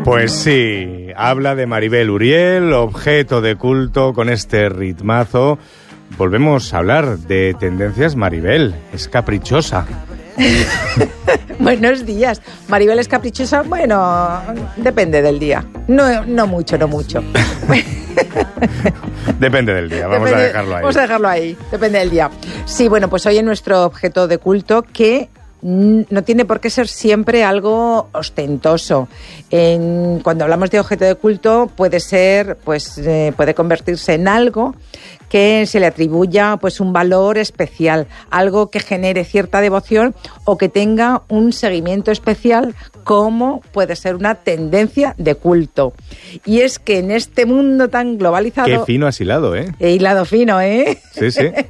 Pues sí, habla de Maribel Uriel, objeto de culto con este ritmazo. Volvemos a hablar de tendencias. Maribel es caprichosa. Buenos días. Maribel es caprichosa. Bueno, depende del día. No mucho. Depende del día, vamos a dejarlo ahí. Vamos a dejarlo ahí, depende del día. Sí, bueno, pues hoy en nuestro objeto de culto, que no tiene por qué ser siempre algo ostentoso. Cuando hablamos de objeto de culto puede ser, puede convertirse en algo que se le atribuya pues un valor especial, algo que genere cierta devoción o que tenga un seguimiento especial, como puede ser una tendencia de culto. Y es que en este mundo tan globalizado... Qué fino has hilado, ¿eh? He hilado fino, ¿eh? Sí.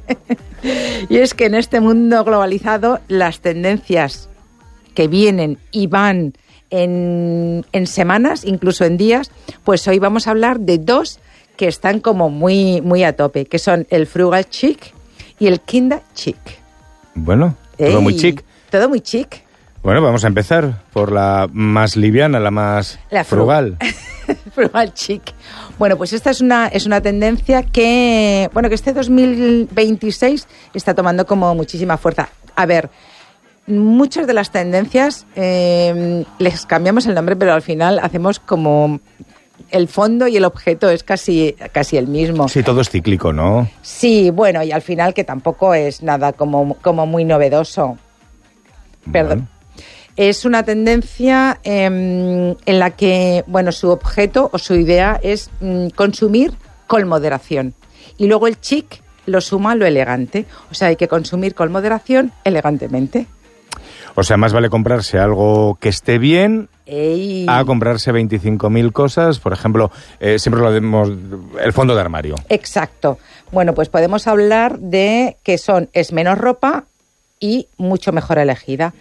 Y es que en este mundo globalizado las tendencias que vienen y van en semanas, incluso en días, pues hoy vamos a hablar de dos que están como muy a tope, que son el frugal chic y el kinder chic. Bueno, todo muy chic. Todo muy chic. Bueno, vamos a empezar por la más liviana, la más frugal. Frugal chic. Bueno, pues esta es una tendencia que este 2026 está tomando como muchísima fuerza. A ver, muchas de las tendencias les cambiamos el nombre, pero al final hacemos como... El fondo y el objeto es casi el mismo. Sí, todo es cíclico, ¿no? Sí, bueno, y al final que tampoco es nada como muy novedoso. Perdón. Es una tendencia en la que, su objeto o su idea es consumir con moderación. Y luego el chic lo suma lo elegante. O sea, hay que consumir con moderación elegantemente. O sea, más vale comprarse algo que esté bien a comprarse 25.000 cosas. Por ejemplo, siempre lo vemos, el fondo de armario. Exacto. Bueno, pues podemos hablar de que es menos ropa y mucho mejor elegida.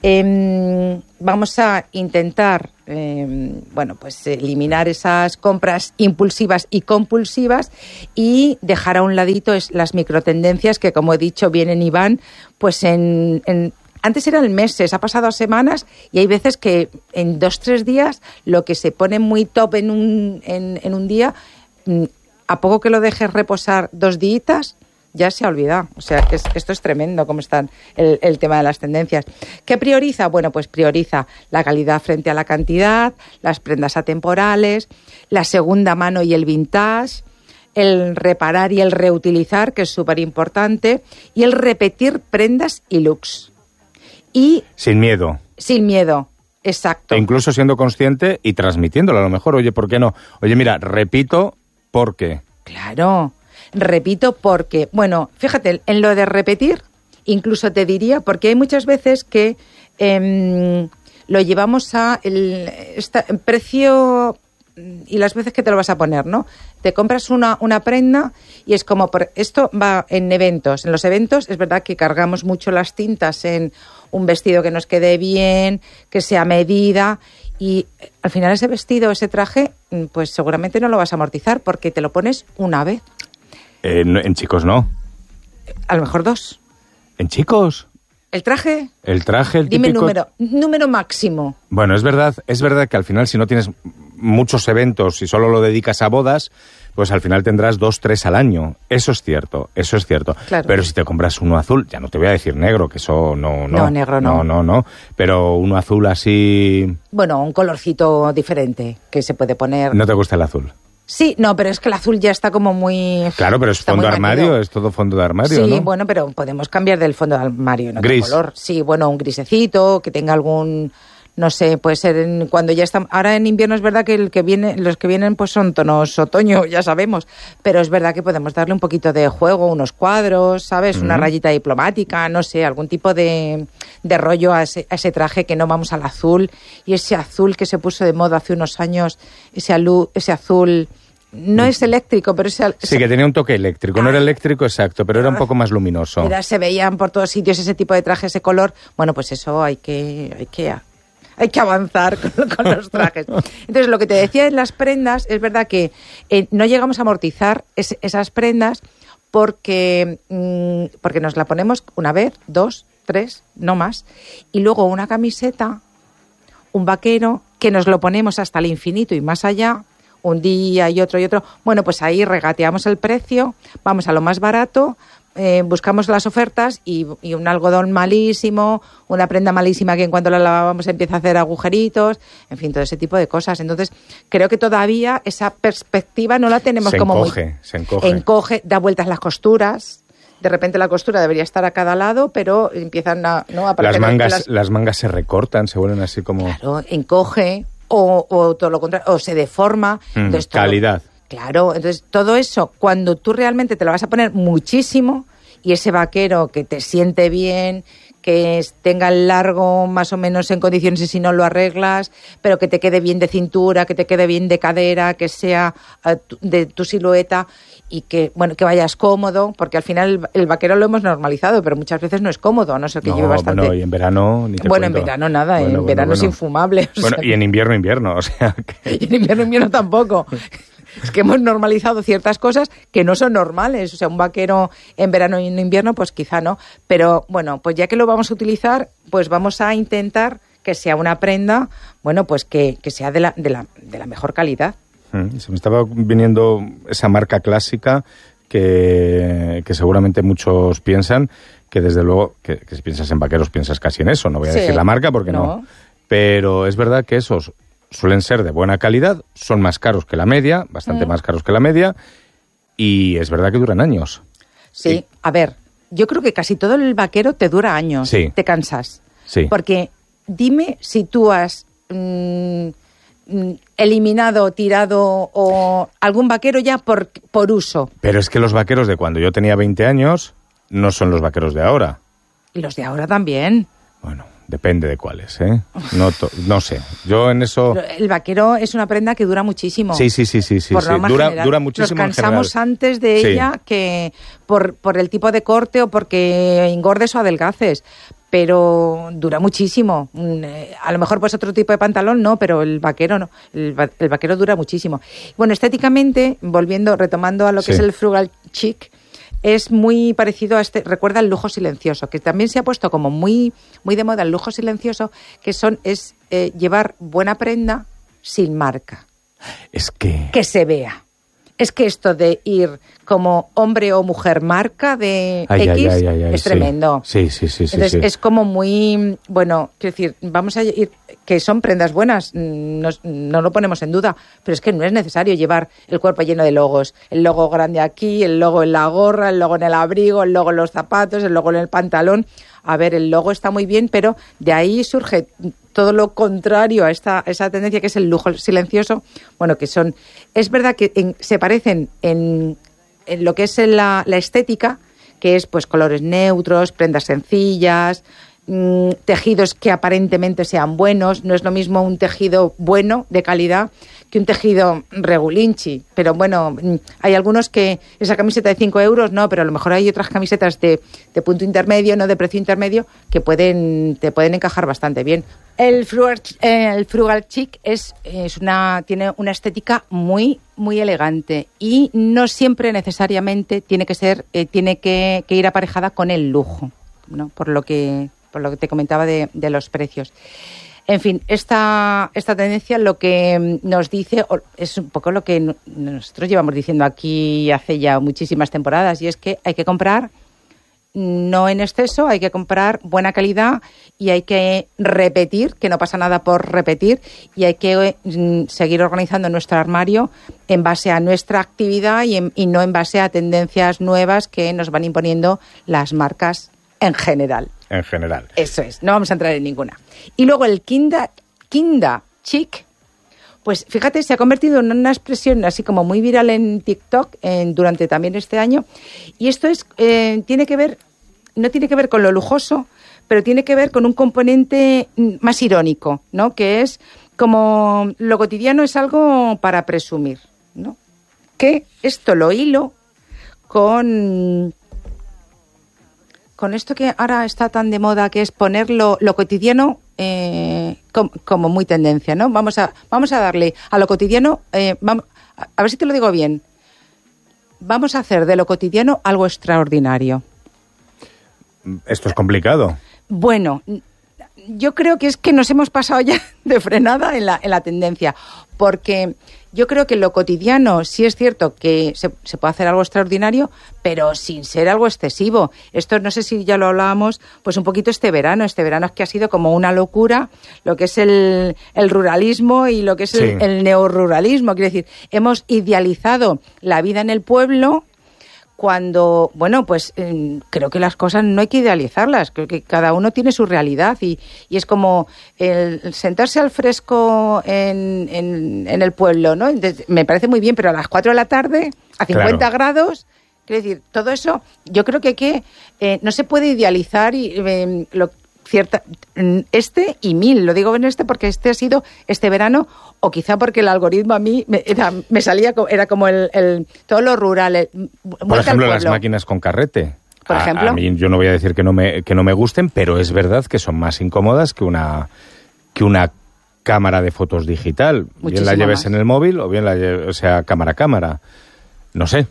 Vamos a intentar eliminar esas compras impulsivas y compulsivas y dejar a un ladito las microtendencias que, como he dicho, vienen y van, pues antes eran meses, ha pasado a semanas, y hay veces que en 2-3 días lo que se pone muy top en un día, a poco que lo dejes reposar 2 días, ya se ha olvidado. O sea, esto es tremendo cómo está el tema de las tendencias. ¿Qué prioriza? Bueno, pues prioriza la calidad frente a la cantidad, las prendas atemporales, la segunda mano y el vintage, el reparar y el reutilizar, que es súper importante, y el repetir prendas y looks. Y sin miedo. Sin miedo, exacto. E incluso siendo consciente y transmitiéndolo a lo mejor. Oye, ¿por qué no? Oye, mira, repito, ¿por qué? Claro, repito porque... Bueno, fíjate, en lo de repetir, incluso te diría, porque hay muchas veces que lo llevamos a el precio... y las veces que te lo vas a poner, ¿no? Te compras una prenda y es como... Esto va en eventos. En los eventos es verdad que cargamos mucho las tintas en un vestido que nos quede bien, que sea medida, y al final ese vestido, ese traje, pues seguramente no lo vas a amortizar porque te lo pones una vez. En chicos no. A lo mejor 2. ¿En chicos? ¿El traje? El Dime típico... número máximo. Bueno, es verdad que al final, si no tienes muchos eventos y solo lo dedicas a bodas, pues al final tendrás 2-3 al año. Eso es cierto. Claro. Pero si te compras uno azul, ya no te voy a decir negro, que eso no. No, negro no. No. Pero uno azul así... Bueno, un colorcito diferente que se puede poner. ¿No te gusta el azul? Sí, no, pero es que el azul ya está como muy... Claro, pero es fondo de armario, es todo fondo de armario, sí, ¿no? Sí, bueno, pero podemos cambiar del fondo de armario en otro gris. Color. Sí, bueno, un grisecito, que tenga algún... No sé, puede ser cuando ya está... Ahora en invierno es verdad que los que vienen pues son tonos otoño, ya sabemos. Pero es verdad que podemos darle un poquito de juego, unos cuadros, ¿sabes? Una rayita diplomática, no sé, algún tipo de rollo a ese traje, que no vamos al azul. Y ese azul que se puso de moda hace unos años, ese azul... No es eléctrico, pero sí, que tenía un toque eléctrico. No era eléctrico exacto, pero era un poco más luminoso. Se veían por todos sitios ese tipo de traje, ese color. Bueno, pues eso hay que avanzar con los trajes. Entonces, lo que te decía en las prendas, es verdad que no llegamos a amortizar esas prendas porque nos la ponemos una vez, 2, 3, no más. Y luego una camiseta, un vaquero que nos lo ponemos hasta el infinito y más allá, un día y otro, bueno, pues ahí regateamos el precio, vamos a lo más barato, buscamos las ofertas y un algodón malísimo, una prenda malísima que en cuanto la lavamos empieza a hacer agujeritos, en fin, todo ese tipo de cosas. Entonces, creo que todavía esa perspectiva no la tenemos se encoge, da vueltas las costuras. De repente la costura debería estar a cada lado, pero empiezan a aparecer las mangas se recortan, se vuelven así como... Claro, encoge o todo lo contrario, o se deforma. Entonces, calidad. Claro, entonces todo eso, cuando tú realmente te lo vas a poner muchísimo y ese vaquero que te siente bien, que tenga el largo más o menos en condiciones y si no lo arreglas, pero que te quede bien de cintura, que te quede bien de cadera, que sea de tu silueta y que vayas cómodo, porque al final el vaquero lo hemos normalizado, pero muchas veces no es cómodo, a no ser que lleve bastante... Bueno, y en verano ni te Bueno, cuento. En verano nada, en verano es infumable. Bueno, y en invierno, o sea... Que... Y en invierno tampoco. Es que hemos normalizado ciertas cosas que no son normales. O sea, un vaquero en verano y en invierno, pues quizá no. Pero bueno, pues ya que lo vamos a utilizar, pues vamos a intentar que sea una prenda, bueno, pues que sea de la mejor calidad. Se me estaba viniendo esa marca clásica que seguramente muchos piensan, que desde luego, que si piensas en vaqueros piensas casi en eso. No voy a decir la marca porque no. Pero es verdad que esos... suelen ser de buena calidad, son más caros que la media, bastante más caros que la media, y es verdad que duran años. Sí, a ver, yo creo que casi todo el vaquero te dura años, te cansas. Sí. Porque dime si tú has eliminado, tirado o algún vaquero ya por uso. Pero es que los vaqueros de cuando yo tenía 20 años no son los vaqueros de ahora. Y los de ahora también. Bueno... Depende de cuáles, ¿eh? No sé. Yo en eso... El vaquero es una prenda que dura muchísimo. Sí. Dura muchísimo. Nos cansamos antes de ella que por el tipo de corte o porque engordes o adelgaces. Pero dura muchísimo. A lo mejor pues otro tipo de pantalón no, pero el vaquero no. El vaquero dura muchísimo. Bueno, estéticamente, retomando a lo que es el frugal chic, es muy parecido a recuerda el lujo silencioso, que también se ha puesto como muy, muy de moda el lujo silencioso, que es llevar buena prenda sin marca. Es que... Que se vea. Es que esto de ir como hombre o mujer marca de X es tremendo. Sí. Entonces es como muy... Bueno, quiero decir, vamos a ir... Que son prendas buenas, no lo ponemos en duda, pero es que no es necesario llevar el cuerpo lleno de logos. El logo grande aquí, el logo en la gorra, el logo en el abrigo, el logo en los zapatos, el logo en el pantalón. A ver, el logo está muy bien, pero de ahí surge todo lo contrario a esa tendencia que es el lujo silencioso. Bueno, que son... Es verdad que se parecen en lo que es la estética, que es pues colores neutros, prendas sencillas... tejidos que aparentemente sean buenos. No es lo mismo un tejido bueno, de calidad, que un tejido regulinchi. Pero bueno, hay algunos que esa camiseta de 5 euros, no, pero a lo mejor hay otras camisetas de punto intermedio, no de precio intermedio, que te pueden encajar bastante bien. El frugal chic tiene una estética muy, muy elegante y no siempre necesariamente tiene que ir aparejada con el lujo, ¿no? Por lo que te comentaba de los precios. En fin, esta tendencia lo que nos dice es un poco lo que nosotros llevamos diciendo aquí hace ya muchísimas temporadas, y es que hay que comprar no en exceso, hay que comprar buena calidad y hay que repetir, que no pasa nada por repetir, y hay que seguir organizando nuestro armario en base a nuestra actividad y no en base a tendencias nuevas que nos van imponiendo las marcas en general. En general. Eso es, no vamos a entrar en ninguna. Y luego el Kinda Chic, pues fíjate, se ha convertido en una expresión así como muy viral en TikTok durante también este año. Y esto no tiene que ver con lo lujoso, pero tiene que ver con un componente más irónico, ¿no? Que es como lo cotidiano es algo para presumir, ¿no? Que esto lo hilo con esto que ahora está tan de moda, que es poner lo cotidiano como muy tendencia, ¿no? Vamos a darle a lo cotidiano, a ver si te lo digo bien, vamos a hacer de lo cotidiano algo extraordinario. Esto es complicado. Bueno, yo creo que es que nos hemos pasado ya de frenada en la tendencia, porque yo creo que lo cotidiano sí es cierto que se puede hacer algo extraordinario, pero sin ser algo excesivo. Esto no sé si ya lo hablábamos, pues un poquito este verano es que ha sido como una locura lo que es el ruralismo y lo que es el neoruralismo. Quiero decir, hemos idealizado la vida en el pueblo, cuando, bueno, pues creo que las cosas no hay que idealizarlas, creo que cada uno tiene su realidad y es como el sentarse al fresco en el pueblo, ¿no? Entonces, me parece muy bien, pero a las 4 de la tarde, a 50 grados, quiero decir, todo eso, yo creo que no se puede idealizar este y mil, lo digo en porque este ha sido este verano, o quizá porque el algoritmo a mí me salía, era como todo lo rural. Por ejemplo, las máquinas con carrete. Por ejemplo. A mí yo no voy a decir que no me gusten, pero es verdad que son más incómodas que una cámara de fotos digital. Muchísimo bien la lleves más en el móvil o bien cámara a cámara. No sé.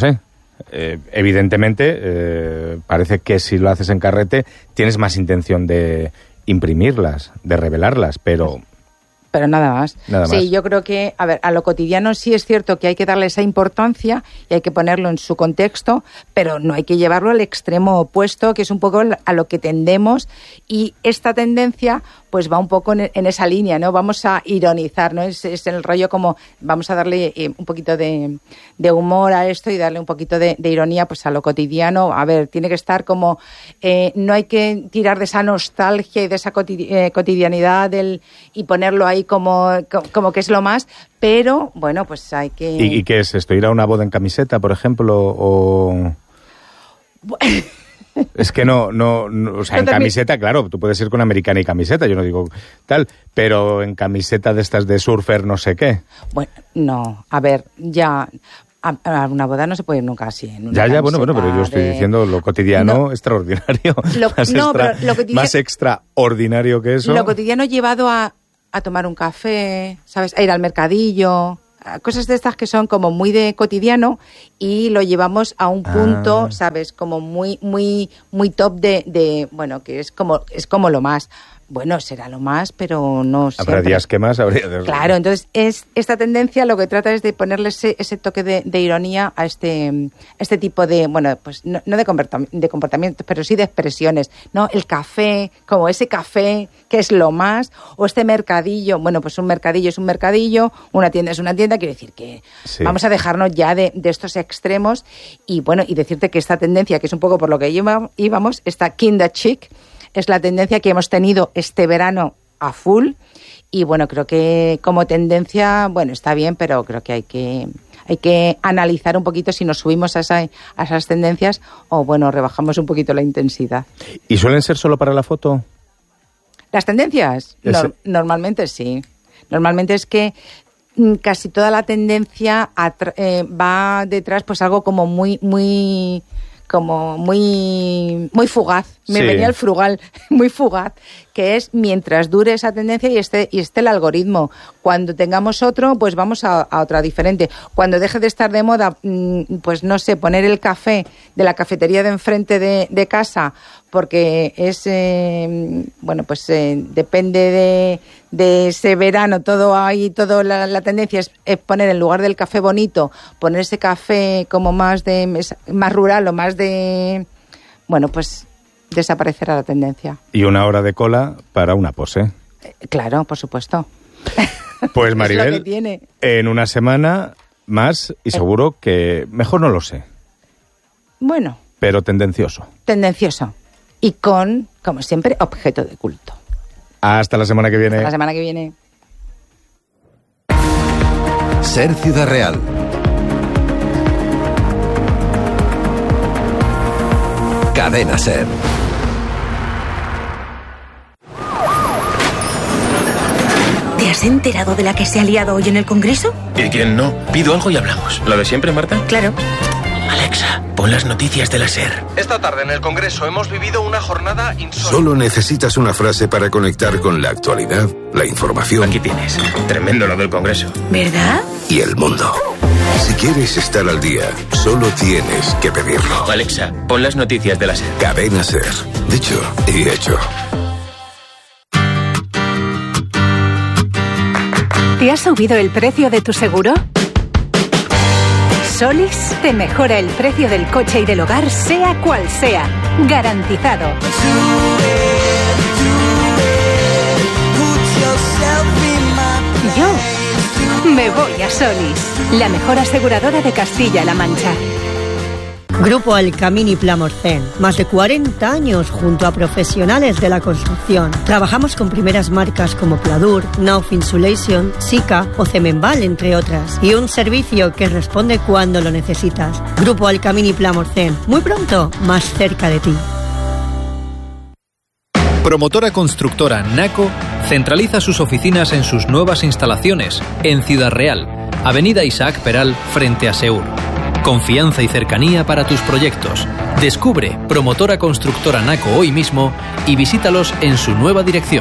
Evidentemente, parece que si lo haces en carrete tienes más intención de imprimirlas, de revelarlas, pero nada más. Sí, yo creo que, a lo cotidiano sí es cierto que hay que darle esa importancia y hay que ponerlo en su contexto, pero no hay que llevarlo al extremo opuesto, que es un poco a lo que tendemos, y esta tendencia pues va un poco en esa línea, ¿no? Vamos a ironizar, ¿no? Es el rollo como vamos a darle un poquito de humor a esto y darle un poquito de ironía pues a lo cotidiano. A ver, tiene que estar como, no hay que tirar de esa nostalgia y de esa cotidianidad y ponerlo ahí como que es lo más, pero bueno, pues hay que... ¿Y qué es esto? ¿Ir a una boda en camiseta, por ejemplo, o...? Es que no, o sea, en camiseta, claro, tú puedes ir con americana y camiseta, yo no digo tal, pero en camiseta de estas de surfer no sé qué. Bueno, no, a ver, ya... A una boda no se puede ir nunca así. Bueno, pero yo estoy diciendo lo cotidiano extraordinario. Más extraordinario que eso. Lo cotidiano llevado a tomar un café, ¿sabes? A ir al mercadillo, cosas de estas que son como muy de cotidiano y lo llevamos a un punto, ¿sabes? Como muy, muy, muy top de bueno, que es como lo más. Bueno, será lo más, pero no siempre. Habrá días que más, habría... Claro, entonces esta tendencia lo que trata es de ponerle ese toque de ironía a este tipo de, bueno, pues no de comportamientos, pero sí de expresiones, ¿no? El café, como ese café que es lo más, o este mercadillo, bueno, pues un mercadillo es un mercadillo, una tienda es una tienda, quiere decir que vamos a dejarnos ya de estos extremos y bueno, y decirte que esta tendencia, que es un poco por lo que íbamos, esta Kinderchic, es la tendencia que hemos tenido este verano a full y bueno, creo que como tendencia, bueno, está bien, pero creo que hay que analizar un poquito si nos subimos a esas tendencias o bueno, rebajamos un poquito la intensidad. ¿Y suelen ser solo para la foto? ¿Las tendencias? Normalmente sí. Normalmente es que casi toda la tendencia va detrás pues algo como muy fugaz. Me venía el frugal, muy fugaz, que es mientras dure esa tendencia y esté el algoritmo. Cuando tengamos otro, pues vamos a otra diferente. Cuando deje de estar de moda, pues no sé, poner el café de la cafetería de enfrente de casa, porque es, bueno, pues depende de ese verano, la tendencia es poner en lugar del café bonito, poner ese café como más rural o más de, bueno, pues desaparecerá la tendencia. Y una hora de cola para una pose. Claro, por supuesto. Pues Maribel, es lo que tiene. En una semana más y seguro que, mejor no lo sé. Bueno. Pero tendencioso. Tendencioso. Y con, como siempre, objeto de culto. Hasta la semana que viene. Hasta la semana que viene. Ser Ciudad Real. Cadena Ser. ¿Te has enterado de la que se ha liado hoy en el Congreso? ¿Y quién no? Pido algo y hablamos. ¿Lo de siempre, Marta? Claro. Alexa, pon las noticias de la SER. Esta tarde en el Congreso hemos vivido una jornada insólita. Solo necesitas una frase para conectar con la actualidad, la información. Aquí tienes. Tremendo lo del Congreso. ¿Verdad? Y el mundo. Si quieres estar al día, solo tienes que pedirlo. Alexa, pon las noticias de la SER. Cadena Ser. Dicho y hecho. ¿Te ha subido el precio de tu seguro? Solís te mejora el precio del coche y del hogar, sea cual sea. Garantizado. Yo me voy a Solís, la mejor aseguradora de Castilla-La Mancha. Grupo Alcamini Plamorcén. Más de 40 años junto a profesionales de la construcción. Trabajamos con primeras marcas como Pladur, Nauf Insulation, Sika o Cemenval, entre otras. Y un servicio que responde cuando lo necesitas. Grupo Alcamini Plamorcén. Muy pronto, más cerca de ti. Promotora constructora Naco centraliza sus oficinas en sus nuevas instalaciones en Ciudad Real, Avenida Isaac Peral, frente a Seur. Confianza y cercanía para tus proyectos. Descubre Promotora Constructora Naco hoy mismo y visítalos en su nueva dirección.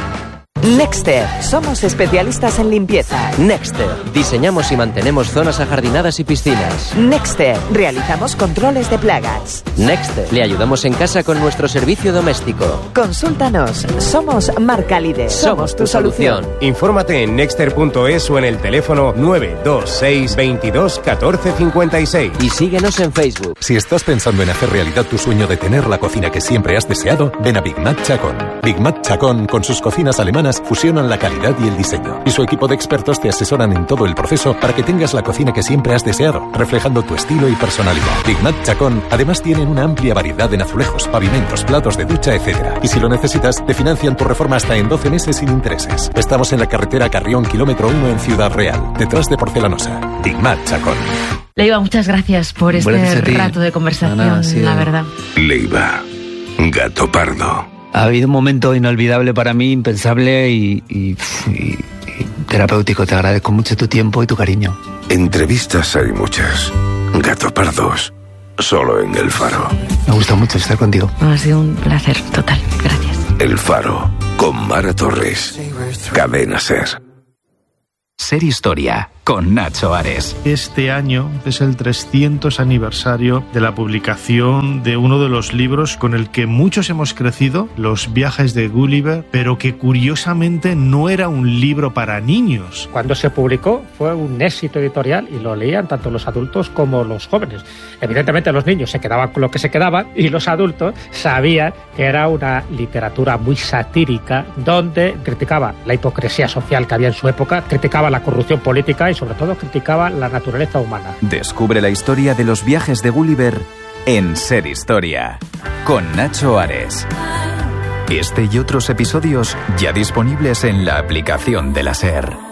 Nexter. Somos especialistas en limpieza. Nexter. Diseñamos y mantenemos zonas ajardinadas y piscinas. Nexter. Realizamos controles de plagas. Nexter. Le ayudamos en casa con nuestro servicio doméstico. Consúltanos. Somos marca líder. Somos tu solución. Infórmate en nexter.es o en el teléfono 926 22 14 56. Y síguenos en Facebook. Si estás pensando en hacer realidad tu sueño de tener la cocina que siempre has deseado, ven a Big Mac Chacón. Big Mac Chacón, con sus cocinas alemanas, fusionan la calidad y el diseño. Y su equipo de expertos te asesoran en todo el proceso para que tengas la cocina que siempre has deseado, reflejando tu estilo y personalidad. Big Mac Chacón además tienen una amplia variedad en azulejos, pavimentos, platos de ducha, etc. Y si lo necesitas, te financian tu reforma hasta en 12 meses sin intereses. Estamos en la carretera Carrión, kilómetro 1 en Ciudad Real, detrás de Porcelanosa. Big Mac Chacón. Leiva, muchas gracias por este rato de conversación, la verdad. Leiva, gato pardo. Ha habido un momento inolvidable para mí, impensable y terapéutico. Te agradezco mucho tu tiempo y tu cariño. Entrevistas hay muchas. Gato pardos, solo en El Faro. Me gusta mucho estar contigo. Ha sido un placer total. Gracias. El Faro, con Mara Torres. Cadena SER. Ser Historia, con Nacho Ares. Este año es el 300 aniversario de la publicación de uno de los libros con el que muchos hemos crecido, Los viajes de Gulliver, pero que curiosamente no era un libro para niños. Cuando se publicó fue un éxito editorial y lo leían tanto los adultos como los jóvenes. Evidentemente los niños se quedaban con lo que se quedaban y los adultos sabían que era una literatura muy satírica donde criticaba la hipocresía social que había en su época, criticaba la corrupción política y sobre todo criticaba la naturaleza humana. Descubre la historia de los viajes de Gulliver en Ser Historia, con Nacho Ares. Este y otros episodios ya disponibles en la aplicación de la SER.